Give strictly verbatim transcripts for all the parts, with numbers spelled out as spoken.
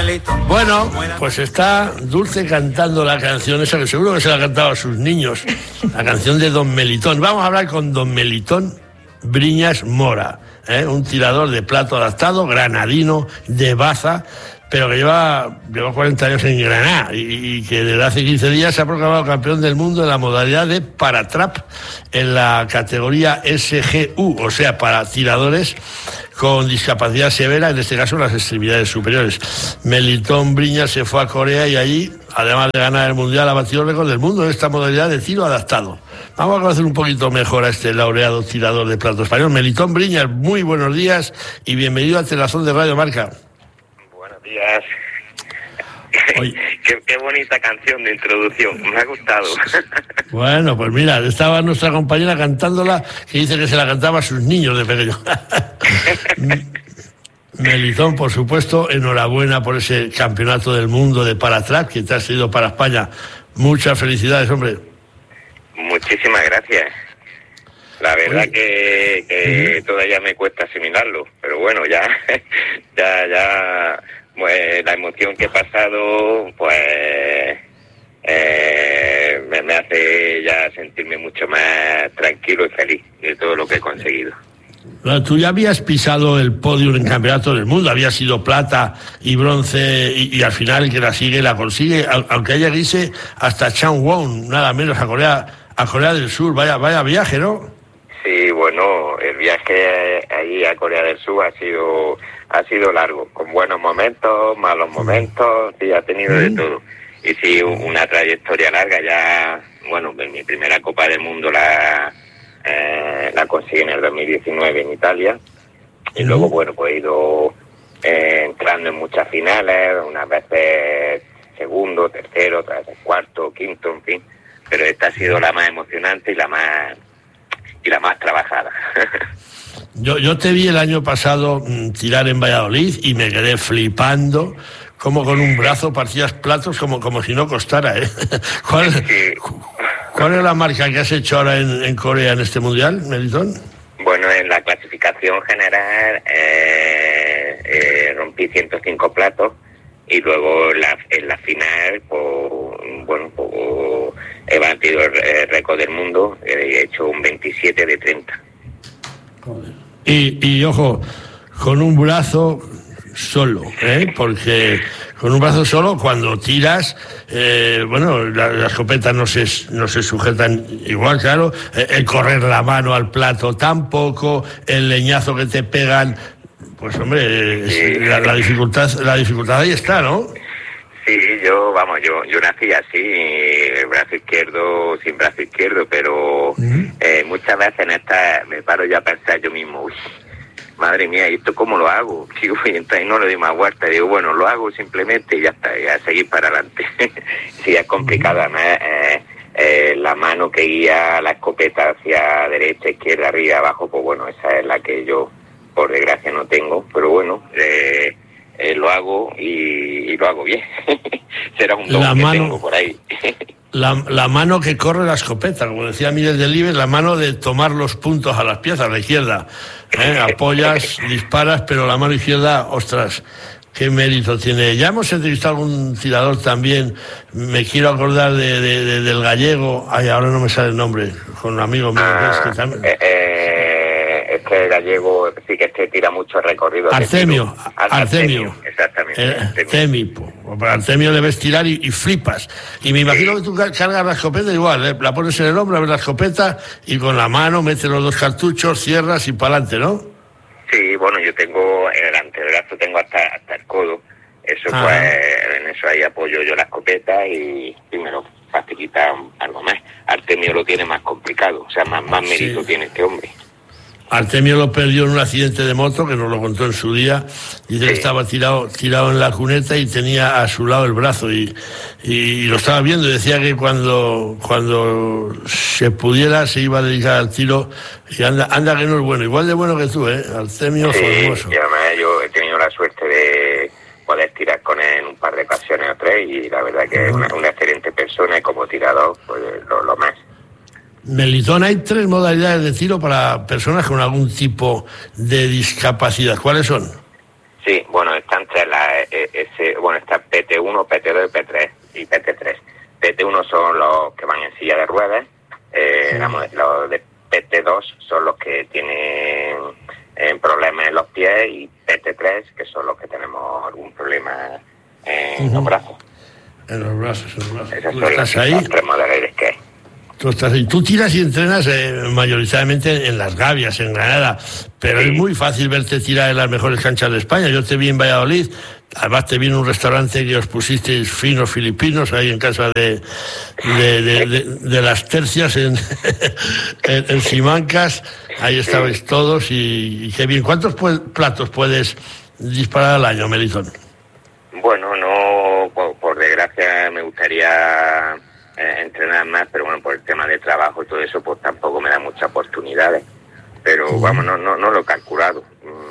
Bueno, pues está Dulce cantando la canción esa que seguro que se la ha cantado a sus niños, la canción de Don Melitón. Vamos a hablar con Don Melitón Briñas Mora, ¿eh? Un tirador de plato adaptado, granadino, de Baza, pero que lleva, lleva cuarenta años en Granada y, y que desde hace quince días se ha proclamado campeón del mundo en la modalidad de paratrap en la categoría S G U, o sea, para tiradores con discapacidad severa, en este caso en las extremidades superiores. Melitón Briñas se fue a Corea y allí, además de ganar el mundial, ha batido el récord del mundo en esta modalidad de tiro adaptado. Vamos a conocer un poquito mejor a este laureado tirador de plato español. Melitón Briñas, muy buenos días y bienvenido a Telazón de Radio Marca. Buenos días. qué, qué bonita canción de introducción, me ha gustado. Bueno, pues mira, estaba nuestra compañera cantándola, que dice que se la cantaba a sus niños de pequeño. Melitón, por supuesto, enhorabuena por ese campeonato del mundo de paratrap que te has ido para España. Muchas felicidades, hombre. Muchísimas gracias. La verdad Oye. que, que uh-huh. todavía me cuesta asimilarlo, pero bueno, ya, ya, ya, pues la emoción que he pasado, pues eh, me, me hace ya sentirme mucho más tranquilo y feliz de todo lo que he conseguido. Bueno, tú ya habías pisado el podio en campeonatos del mundo, habías sido plata y bronce y, y al final el que la sigue la consigue, aunque haya que irse hasta Changwon, nada menos a Corea, a Corea del Sur. Vaya, vaya viaje, ¿no? Sí, bueno, el viaje ahí a Corea del Sur ha sido ha sido largo, con buenos momentos, malos momentos, sí, ha tenido de todo. Y sí, una trayectoria larga ya, bueno, mi primera Copa del Mundo la eh, la conseguí en el dos mil diecinueve en Italia, y luego, bueno, pues he ido eh, entrando en muchas finales, unas veces segundo, tercero, otras veces cuarto, quinto, en fin, pero esta ha sido la más emocionante y la más y la más trabajada. Yo, yo te vi el año pasado mmm, tirar en Valladolid y me quedé flipando, como con un brazo partías platos como, como si no costara, ¿eh? ¿Cuál, sí. ¿Cuál es la marca que has hecho ahora en, en Corea en este mundial, Melitón? Bueno, en la clasificación general eh, eh, rompí ciento cinco platos y luego la, en la final, pues, bueno, pues, he batido el récord del mundo, he hecho un veintisiete de treinta. Y, y ojo, con un brazo solo, ¿eh? Porque con un brazo solo, cuando tiras, eh, bueno, la, las escopetas no se, no se sujetan igual, claro, eh, el correr la mano al plato tampoco, el leñazo que te pegan, pues hombre, sí. la, la dificultad, la dificultad ahí está, ¿no? Sí, yo, vamos, yo yo nací así, el brazo izquierdo, sin brazo izquierdo, pero uh-huh. eh, muchas veces en esta me paro ya a pensar yo mismo, uy, madre mía, ¿y esto cómo lo hago? Digo, y entonces no le doy más vuelta, digo, bueno, lo hago simplemente y ya está, y a seguir para adelante. Sí, es complicado, además, eh, eh, la mano que guía la escopeta hacia derecha, izquierda, arriba, abajo, pues bueno, esa es la que yo, por desgracia, no tengo, pero bueno, eh, Eh, lo hago y, y lo hago bien. Será un don que tengo por ahí. la, la mano que corre la escopeta, como decía Miguel Delibes, la mano de tomar los puntos a las piezas, la izquierda. ¿eh? Apoyas, disparas, pero la mano izquierda, ostras, qué mérito tiene. Ya hemos entrevistado a algún tirador también, me quiero acordar de, de, de, del gallego, ay, ahora no me sale el nombre, con un amigo mío. Ah, que también... eh, eh... Es que el gallego sí que este tira mucho recorrido. Artemio, Artemio, Artemio. Exactamente. Eh, Artemio. Pues Artemio le ves tirar y, y flipas. Y me imagino sí. que tú cargas la escopeta igual, ¿eh? La pones en el hombro, abres la escopeta y con la mano metes los dos cartuchos, cierras y para adelante, ¿no? Sí, bueno, yo tengo en el antebrazo, tengo hasta, hasta el codo. Eso ah. pues, en eso ahí apoyo yo la escopeta y, y me lo facilita algo más. Artemio lo tiene más complicado, o sea, más, más mérito sí. tiene este hombre. Artemio lo perdió en un accidente de moto, que nos lo contó en su día, dice que estaba tirado tirado en la cuneta y tenía a su lado el brazo y, y, y lo estaba viendo y decía que cuando cuando se pudiera se iba a dedicar al tiro y anda anda que no es bueno, igual de bueno que tú, ¿eh? Artemio sí, formoso. Y además yo he tenido la suerte de poder tirar con él un par de ocasiones o tres y la verdad que uh-huh. es una, una excelente persona y como tirador, pues lo, lo más. Melitón, hay tres modalidades de tiro para personas con algún tipo de discapacidad. ¿Cuáles son? Sí, bueno, están tres, la, ese, bueno, uno, P T dos y P tres y P T tres. P T uno son los que van en silla de ruedas, eh, sí. la, los de P T dos son los que tienen eh, problemas en los pies y P T tres que son los que tenemos algún problema en uh-huh. los brazos. En los brazos, en los brazos. Esas son las tres modalidades que hay. Tú, estás ahí. Tú tiras y entrenas eh, mayoritariamente en las Gavias, en Granada, pero sí. es muy fácil verte tirar en las mejores canchas de España. Yo te vi en Valladolid, además te vi en un restaurante que os pusisteis finos filipinos, ahí en casa de, de, de, de, de las tercias, en, en, en Simancas, ahí estabais todos y, y qué bien. ¿Cuántos pu- platos puedes disparar al año, Melitón? Bueno, no, por, por desgracia me gustaría... Eh, entrenar más, pero bueno, por el tema de trabajo y todo eso, pues tampoco me da muchas oportunidades. Pero uh-huh. vamos, no, no, no lo he calculado.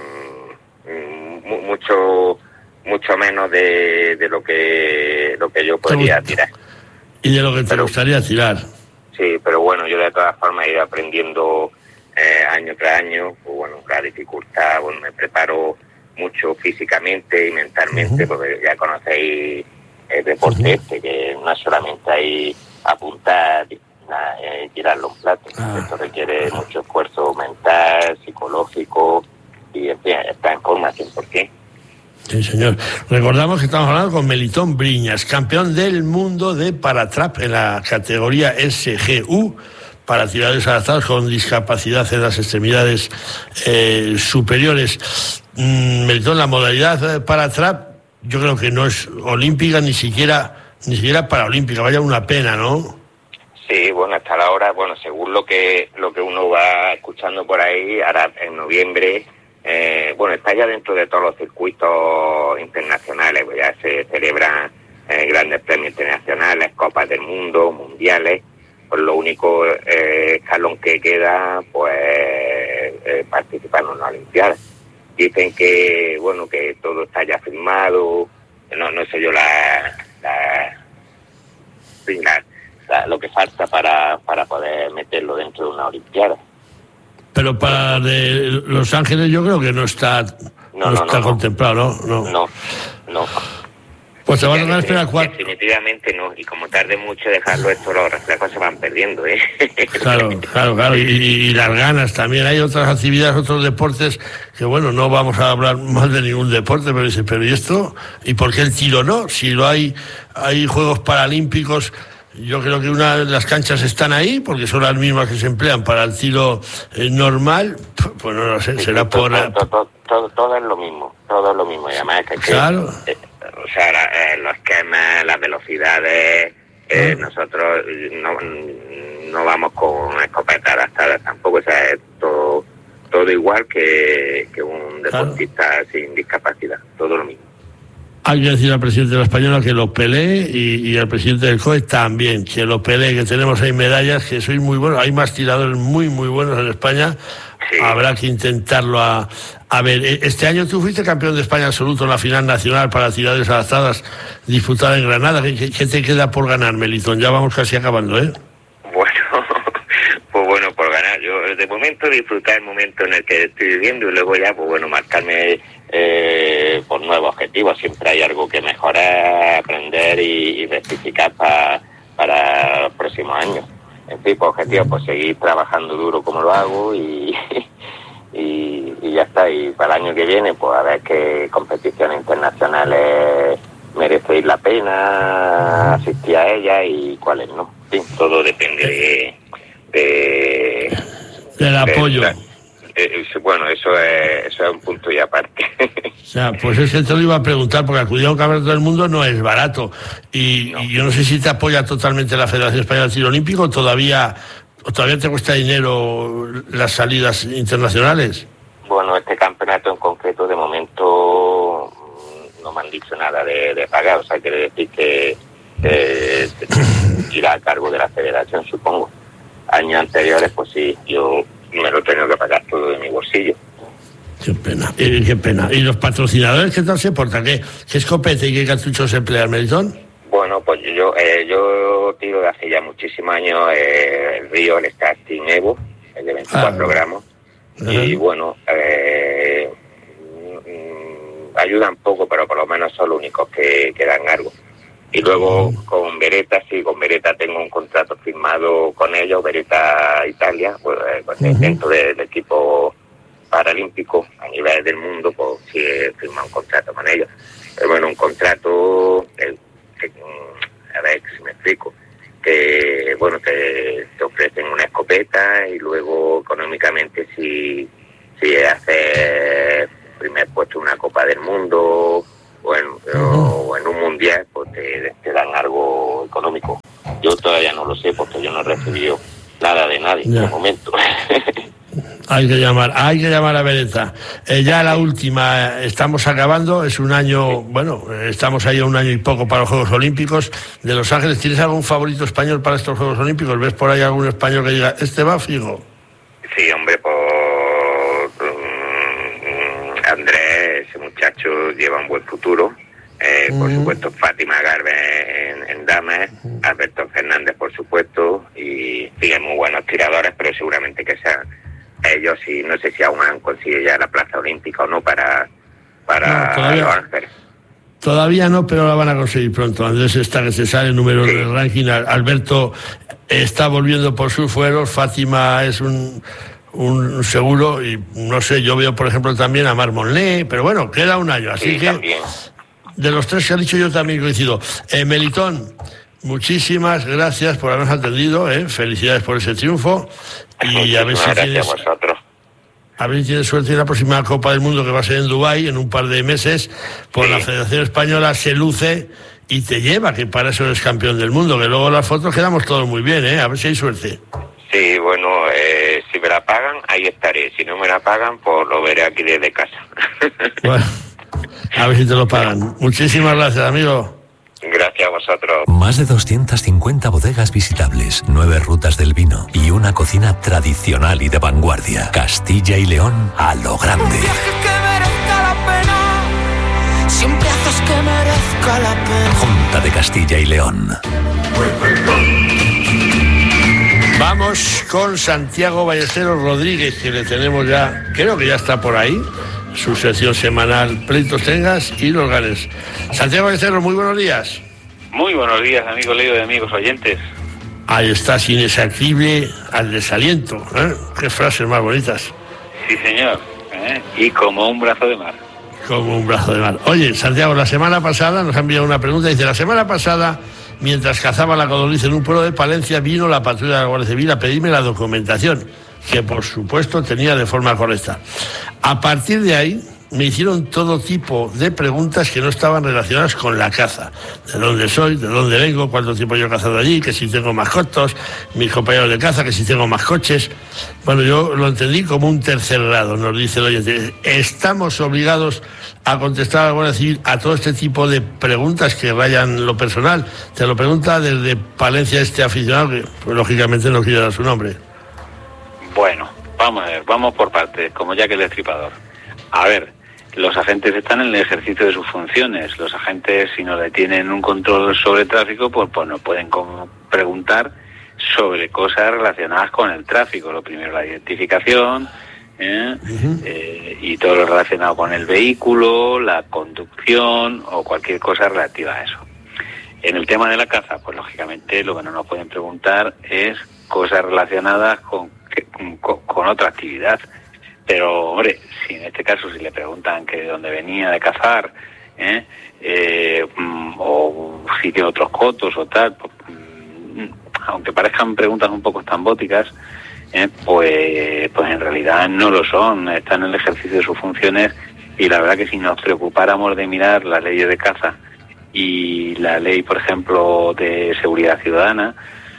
Mm, mucho, mucho menos de, de lo que lo que yo podría tirar. ¿Y de lo que te pero, gustaría tirar? Sí, pero bueno, yo de todas formas he ido aprendiendo eh, año tras año. Pues bueno, la dificultad, bueno, me preparo mucho físicamente y mentalmente, uh-huh. porque ya conocéis el deporte uh-huh. este, que no es solamente ahí apuntar, eh, tirar los platos. Ah. Esto requiere mucho esfuerzo mental, psicológico y en fin, está en forma cien por ciento. Sí, señor. Recordamos que estamos hablando con Melitón Briñas, campeón del mundo de paratrap en la categoría S G U, para tiradores adaptados con discapacidad en las extremidades eh, superiores. Mm, Melitón, la modalidad paratrap yo creo que no es olímpica, ni siquiera ni siquiera paraolímpica, vaya una pena, ¿no? Sí, bueno, hasta la hora, bueno, según lo que lo que uno va escuchando por ahí, ahora en noviembre, eh, bueno, está ya dentro de todos los circuitos internacionales, pues ya se celebran eh, grandes premios internacionales, copas del mundo, mundiales, pues lo único eh, escalón que queda, pues, eh, participar en una olimpiada. Dicen que, bueno, que todo está ya firmado, no no sé yo la, la, la, la lo que falta para, para poder meterlo dentro de una olimpiada. Pero para de Los Ángeles yo creo que no está no, no, no está no, contemplado, ¿no? No, no. no. Pues se van a dar esperar cuatro. Definitivamente no, y como tarde mucho dejarlo esto, los reflejos se van perdiendo, ¿eh? Claro, claro, claro, y, y las ganas también. Hay otras actividades, otros deportes, que bueno, no vamos a hablar más de ningún deporte, pero dice, pero ¿y esto? ¿Y por qué el tiro no? Si lo hay, hay Juegos Paralímpicos, yo creo que una de las canchas están ahí, porque son las mismas que se emplean para el tiro eh, normal, pues no lo sé, sí, será todo, por... Todo, todo, todo, todo es lo mismo, todo es lo mismo, y además es que... Claro. Eh, o sea, la, eh, los esquemas, las velocidades, eh, ah. nosotros no, no vamos con escopetas adaptadas tampoco, o sea, es todo, todo igual que, que un deportista claro. sin discapacidad, todo lo mismo. Hay que decir al presidente de la Española que lo pelee y, y al presidente del C O E también, que lo pelee, que tenemos ahí medallas, que sois muy buenos, hay más tiradores muy, muy buenos en España. Sí. Habrá que intentarlo a, a ver. Este año tú fuiste campeón de España absoluto en la final nacional para tiradores adaptadas disputada en Granada. ¿Qué, qué te queda por ganar, Melitón? Ya vamos casi acabando, ¿eh? Bueno, pues bueno, por ganar. Yo de momento disfrutar el momento en el que estoy viviendo y luego ya, pues bueno, marcarme eh, por nuevos objetivos. Siempre hay algo que mejorar, aprender y, y rectificar pa, para los próximos años. En fin, pues objetivo, pues seguir trabajando duro como lo hago y, y, y ya está. Y para el año que viene, pues a ver qué competiciones internacionales merece la pena asistir a ellas y cuáles no. En fin, todo depende de... de del de, apoyo. De, de, de, bueno, eso es, eso es un punto y aparte. O sea, pues ese te lo iba a preguntar, porque acudir a un campeonato del mundo no es barato. Y, no. y yo no sé si te apoya totalmente la Federación Española de Tiro Olímpico, o todavía, o todavía te cuesta dinero las salidas internacionales. Bueno, este campeonato en concreto, de momento, no me han dicho nada de, de pagar. O sea, quiere decir que eh, irá a cargo de la Federación, supongo. Años anteriores, pues sí, yo me lo he tenido que pagar todo de mi bolsillo. Qué pena, eh, qué pena. ¿Y los patrocinadores qué tal se portan? ¿Qué, qué escopeta y qué cartuchos emplean, Melitón? Bueno, pues yo eh, yo tiro de hace ya muchísimos años eh, el Río, el Starting Evo, el de veinticuatro ah, gramos. Uh-huh. Y bueno, eh, mm, ayudan poco, pero por lo menos son los únicos que, que dan algo. Y luego con Beretta, sí, con Beretta tengo un contrato firmado con ellos, Beretta Italia, pues, pues uh-huh. dentro del equipo paralímpico a nivel del mundo, pues sí he firmado un contrato con ellos. Pero bueno, un contrato, eh, que, a ver si me explico, que bueno, te, te ofrecen una escopeta y luego económicamente si, si haces primer puesto en una Copa del Mundo o en, uh-huh. o en un mundial, pues te, te dan algo económico. Yo todavía no lo sé porque yo no he recibido nada de nadie yeah. en el momento. Hay que llamar, hay que llamar a Beretta. Eh, ya la última, estamos acabando, es un año, bueno, estamos ahí a un año y poco para los Juegos Olímpicos de Los Ángeles. ¿Tienes algún favorito español para estos Juegos Olímpicos? ¿Ves por ahí algún español que diga, este va fijo? Sí, hombre, por um, Andrés, ese muchacho lleva un buen futuro. Eh, mm. Por supuesto, Fátima Garbe en, en damas, mm. Alberto Fernández, por supuesto, y siguen muy buenos tiradores, pero seguramente que sean ellos, y no sé si aún han conseguido ya la plaza olímpica o no para, para no, todavía, Los Ángeles. Todavía no, pero la van a conseguir pronto. Andrés está que se sale el número sí. del ranking. Alberto está volviendo por sus fueros. Fátima es un, un seguro, y no sé, yo veo por ejemplo también a Mar Monlé, pero bueno, queda un año, así sí, que también. De los tres que han dicho yo también coincido. Eh, Melitón, muchísimas gracias por habernos atendido, ¿eh? Felicidades por ese triunfo. Y a ver si tienes, a ver si tienes suerte en la próxima Copa del Mundo, que va a ser en Dubái en un par de meses, pues sí. La Federación Española se luce y te lleva, que para eso eres campeón del mundo, que luego las fotos quedamos todos muy bien, ¿eh? A ver si hay suerte. Sí, bueno, eh, si me la pagan, ahí estaré. Si no me la pagan, pues lo veré aquí desde casa. Bueno, a ver si te lo pagan. Muchísimas gracias, amigo. Gracias a vosotros. Más de doscientas cincuenta bodegas visitables, nueve rutas del vino y una cocina tradicional y de vanguardia. Castilla y León a lo grande. Un viaje que merezca la pena. Siempre haces que merezca la pena. Junta de Castilla y León. Vamos con Santiago Ballesteros Rodríguez, que le tenemos ya, creo que ya está por ahí, su sección semanal Pleitos Tengas y los ganes. Santiago Ballesteros, muy buenos días. Muy buenos días, amigo Leo y amigos oyentes. Ahí estás, inexactible al desaliento, ¿eh? Qué frases más bonitas. Sí, señor, ¿eh? Y como un brazo de mar. Como un brazo de mar. Oye, Santiago, la semana pasada nos ha enviado una pregunta, dice, la semana pasada, mientras cazaba la codorniz en un pueblo de Palencia, vino la patrulla de la Guardia Civil a pedirme la documentación, que por supuesto tenía de forma correcta. A partir de ahí me hicieron todo tipo de preguntas que no estaban relacionadas con la caza. De dónde soy, de dónde vengo, cuánto tiempo yo he cazado allí, que si tengo mascotas, mis compañeros de caza, que si tengo más coches. Bueno, yo lo entendí como un tercer grado, nos dice el oyente. Estamos obligados a contestar a la Guardia Civil a todo este tipo de preguntas que rayan lo personal. Te lo pregunta desde Palencia este aficionado, que pues, lógicamente no quiere dar su nombre. Bueno, vamos a ver, vamos por partes, como ya que el Destripador. A ver, los agentes están en el ejercicio de sus funciones. Los agentes, si no le tienen un control sobre el tráfico, pues, pues nos pueden como preguntar sobre cosas relacionadas con el tráfico. Lo primero, la identificación, ¿eh? Uh-huh. eh, y todo lo relacionado con el vehículo, la conducción o cualquier cosa relativa a eso. En el tema de la caza, pues lógicamente lo que no nos pueden preguntar es cosas relacionadas con, con, con otra actividad. Pero, hombre, si en este caso si le preguntan que de dónde venía de cazar, ¿eh? Eh, o si tiene otros cotos o tal, pues, aunque parezcan preguntas un poco estambóticas, ¿eh? pues, pues en realidad no lo son, están en el ejercicio de sus funciones, y la verdad que si nos preocupáramos de mirar las leyes de caza y la ley, por ejemplo, de seguridad ciudadana,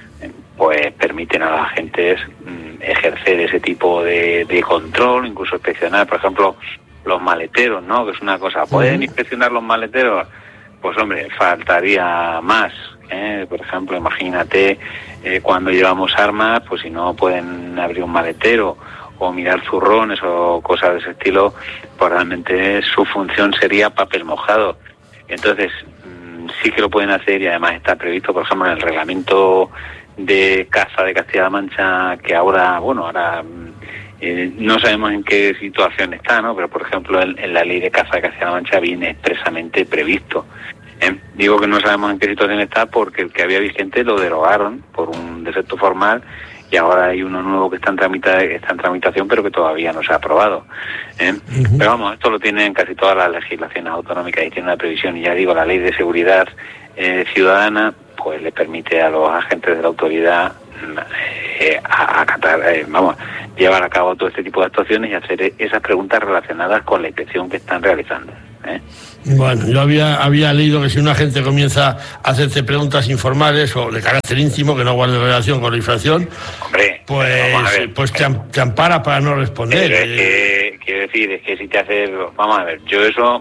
pues permiten a los agentes mm, ejercer ese tipo de, de control, incluso inspeccionar, por ejemplo, los maleteros, ¿no? Que es una cosa, ¿pueden inspeccionar los maleteros? Pues hombre, faltaría más, ¿eh? Por ejemplo, imagínate eh, cuando llevamos armas, pues si no pueden abrir un maletero o mirar zurrones o cosas de ese estilo, pues realmente su función sería papel mojado. Entonces, mm, sí que lo pueden hacer, y además está previsto, por ejemplo, en el reglamento de caza de Castilla-La Mancha, que ahora, bueno, ahora eh, no sabemos en qué situación está, ¿no? Pero, por ejemplo, en, en la ley de caza de Castilla-La Mancha viene expresamente previsto, ¿eh? ¿eh? Digo que no sabemos en qué situación está porque el que había vigente lo derogaron por un defecto formal y ahora hay uno nuevo que está en, tramita, está en tramitación pero que todavía no se ha aprobado. ¿eh? Uh-huh. Pero vamos, esto lo tienen casi todas las legislaciones autonómicas y tiene una previsión, y ya digo, la Ley de Seguridad eh, Ciudadana pues le permite a los agentes de la autoridad eh, acatar, eh, vamos, llevar a cabo todo este tipo de actuaciones y hacer esas preguntas relacionadas con la inspección que están realizando. ¿eh? Bueno, yo había había leído que si un agente comienza a hacerte preguntas informales o de carácter íntimo que no guarden relación con la infracción, hombre, pues, ver, pues te, te ampara para no responder. Es que, quiero decir, es que si te hace, vamos a ver, yo eso,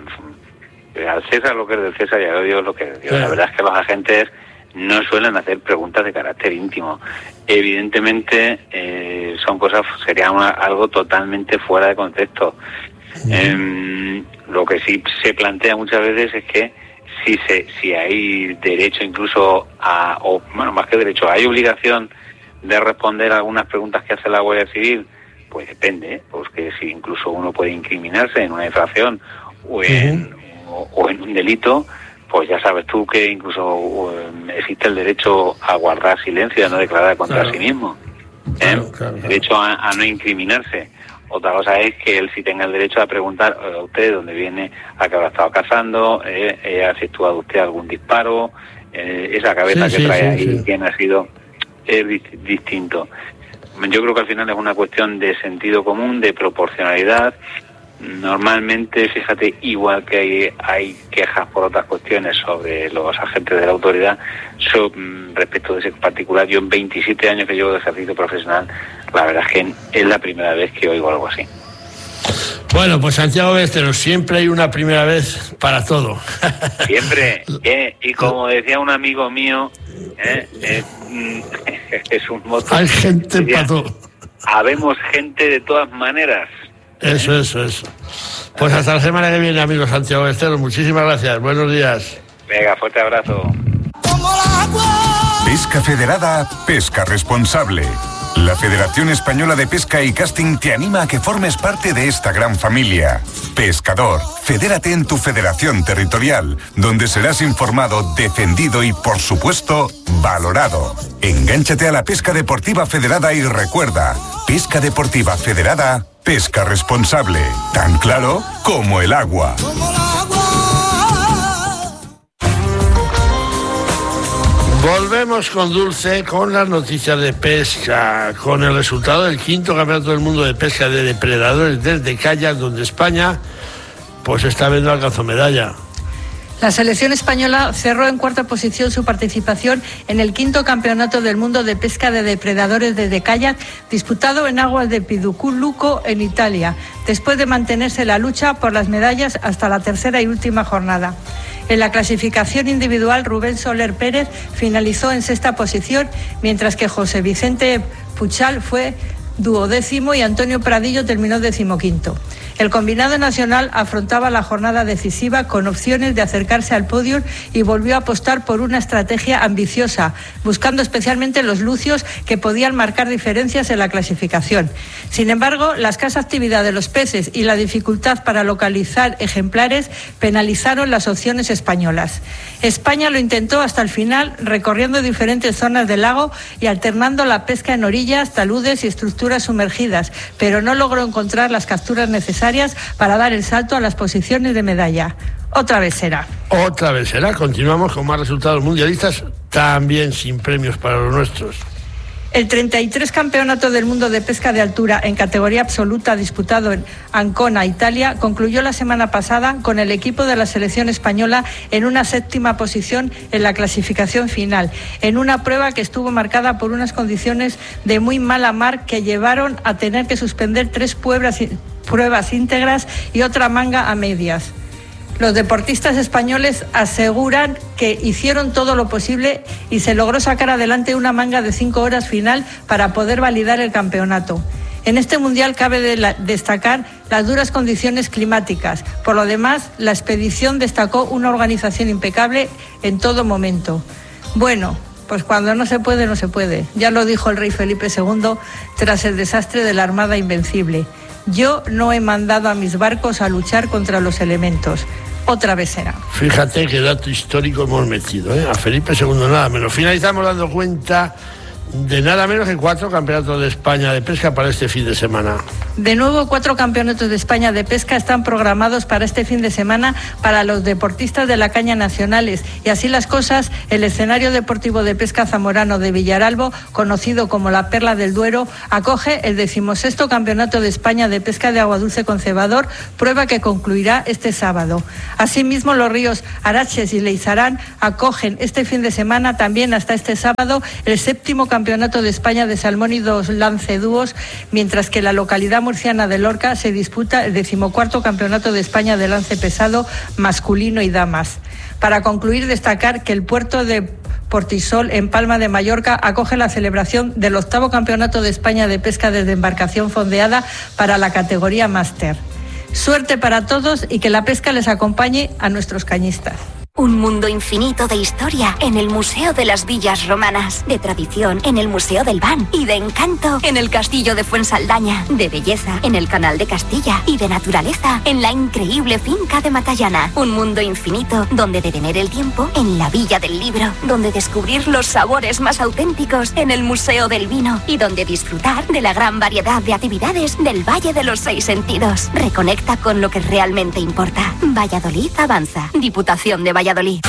al César lo que es del César y a Dios lo que es de Dios. Sí. La verdad es que los agentes no suelen hacer preguntas de carácter íntimo. Evidentemente eh, son cosas, sería una, algo totalmente fuera de contexto. Sí. Eh, lo que sí se plantea muchas veces es que si se si hay derecho incluso a, o bueno, más que derecho, hay obligación de responder a algunas preguntas que hace la Guardia Civil, pues depende, ¿eh? Porque si incluso uno puede incriminarse en una infracción o en, uh-huh. o, o en un delito, pues ya sabes tú que incluso uh, existe el derecho a guardar silencio, a no declarar contra claro. sí mismo, ¿eh? Claro, claro, claro. Derecho a, a no incriminarse. Otra cosa es que él sí tenga el derecho a preguntar a usted dónde viene, a qué habrá estado cazando, eh, eh, ha efectuado usted algún disparo, eh, esa cabeza sí, que sí, trae sí, ahí, sí. quién ha sido, es distinto. Yo creo que al final es una cuestión de sentido común, de proporcionalidad. Normalmente, fíjate, igual que hay, hay quejas por otras cuestiones sobre los agentes de la autoridad, so, respecto de ese particular, yo en veintisiete años que llevo de ejercicio profesional, la verdad es que es la primera vez que oigo algo así. Bueno, pues Santiago Ballesteros, siempre hay una primera vez para todo. Siempre, ¿eh? Y como decía un amigo mío, ¿eh? Eh, es un moto. Hay gente para todo. Habemos gente de todas maneras. Eso, eso, eso. Pues hasta la semana que viene, amigo Santiago Ballesteros. Muchísimas gracias. Buenos días. Venga, fuerte abrazo. Pesca Federada, pesca responsable. La Federación Española de Pesca y Casting te anima a que formes parte de esta gran familia. Pescador, fedérate en tu federación territorial, donde serás informado, defendido y, por supuesto, valorado. Engánchate a la pesca deportiva federada y recuerda, pesca deportiva federada, pesca responsable, tan claro como el agua. Volvemos con Dulce con las noticias de pesca, con el resultado del quinto Campeonato del Mundo de Pesca de Depredadores desde Kayak, donde España pues está viendo alcanzó medalla. La selección española cerró en cuarta posición su participación en el quinto Campeonato del Mundo de Pesca de Depredadores desde Kayak, disputado en aguas de Pidocco, en Italia, después de mantenerse la lucha por las medallas hasta la tercera y última jornada. En la clasificación individual, Rubén Soler Pérez finalizó en sexta posición, mientras que José Vicente Puchal fue duodécimo y Antonio Pradillo terminó decimoquinto. El combinado nacional afrontaba la jornada decisiva con opciones de acercarse al podio y volvió a apostar por una estrategia ambiciosa, buscando especialmente los lucios que podían marcar diferencias en la clasificación. Sin embargo, la escasa actividad de los peces y la dificultad para localizar ejemplares penalizaron las opciones españolas. España lo intentó hasta el final, recorriendo diferentes zonas del lago y alternando la pesca en orillas, taludes y estructuras sumergidas, pero no logró encontrar las capturas necesarias para dar el salto a las posiciones de medalla. Otra vez será. Otra vez será. Continuamos con más resultados mundialistas, también sin premios para los nuestros. El treinta y tres Campeonato del Mundo de Pesca de Altura en categoría absoluta disputado en Ancona, Italia, concluyó la semana pasada con el equipo de la selección española en una séptima posición en la clasificación final, en una prueba que estuvo marcada por unas condiciones de muy mala mar que llevaron a tener que suspender tres pruebas, pruebas íntegras y otra manga a medias. Los deportistas españoles aseguran que hicieron todo lo posible y se logró sacar adelante una manga de cinco horas final para poder validar el campeonato. En este mundial cabe de la, destacar las duras condiciones climáticas. Por lo demás, la expedición destacó una organización impecable en todo momento. Bueno, pues cuando no se puede, no se puede. Ya lo dijo el rey Felipe segundo tras el desastre de la Armada Invencible. Yo no he mandado a mis barcos a luchar contra los elementos. otra vez será. Fíjate qué dato histórico hemos metido, ¿eh? A Felipe segundo nada menos. Finalizamos dando cuenta de nada menos que cuatro campeonatos de España de pesca para este fin de semana. De nuevo, cuatro campeonatos de España de pesca están programados para este fin de semana para los deportistas de la caña nacionales. Y así las cosas, el escenario deportivo de pesca zamorano de Villaralbo, conocido como la Perla del Duero, acoge el decimosexto Campeonato de España de pesca de agua dulce con cebador, prueba que concluirá este sábado. Asimismo, los ríos Araches y Leizarán acogen este fin de semana, también hasta este sábado, el séptimo Campeonato de España de salmón y dos lance dúos, mientras que la localidad murciana de Lorca se disputa el decimocuarto Campeonato de España de lance pesado masculino y damas. Para concluir, destacar que el puerto de Portisol, en Palma de Mallorca, acoge la celebración del octavo Campeonato de España de pesca desde embarcación fondeada para la categoría máster. Suerte para todos y que la pesca les acompañe a nuestros cañistas. Un mundo infinito de historia en el Museo de las Villas Romanas, de tradición en el Museo del Ban y de encanto en el Castillo de Fuensaldaña, de belleza en el Canal de Castilla y de naturaleza en la increíble finca de Matallana. Un mundo infinito donde detener el tiempo en la Villa del Libro, donde descubrir los sabores más auténticos en el Museo del Vino y donde disfrutar de la gran variedad de actividades del Valle de los Seis Sentidos. Reconecta con lo que realmente importa. Valladolid avanza. Diputación de Valladolid.